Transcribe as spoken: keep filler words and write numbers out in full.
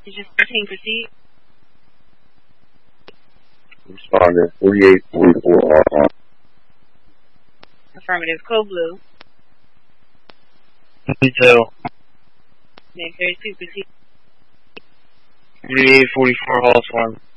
Station thirteen, proceed. Responding, forty-eight forty-four Hawthorne. Affirmative. Code Blue. Detail. Name thirty-two, proceed. forty-eight forty-four Hawthorne.